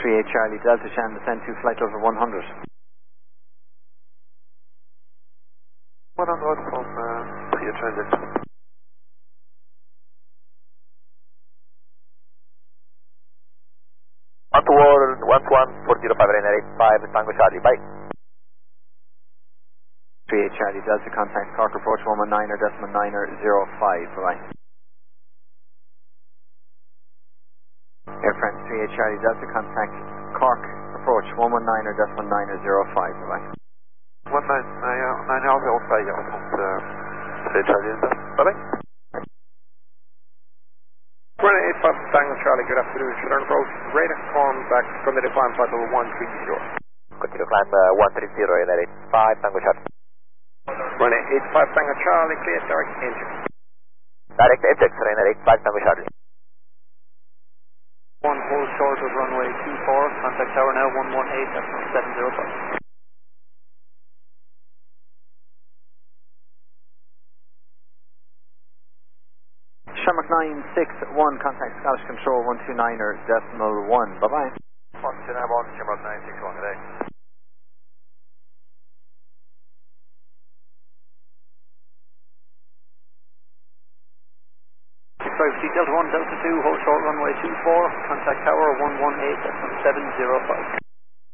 38 Charlie Delta Shan, descend to flight level 100. 100 from 38 Charlie Delta. On to wall 11405 Rainer 85 Tango Charlie, bye. 38 Charlie Delta, contact Cork approach 119er, decimal 9er 05, bye-bye. Air France 38 Charlie Delta, contact Cork approach 119er, decimal 9er 05, bye-bye. 19905, yeah, from 38 Charlie Delta, bye-bye. Runway 85 Tango Charlie, good afternoon. Southern approach, radar contact, continue to climb flight level 130. Continue climb 130, Rainer 85 Tango Charlie. Runway 85 Tango Charlie, clear direct engine. Direct eject, Rainer 85 Tango Charlie. 1 hold short of runway 24, contact tower now 118, that's 705. Shamrock 961, contact Scottish Control 129er, decimal 1, bye-bye. 129 Shamrock 961 today. Delta 1, Delta 2, hold short runway 24, contact tower 118, that's 705.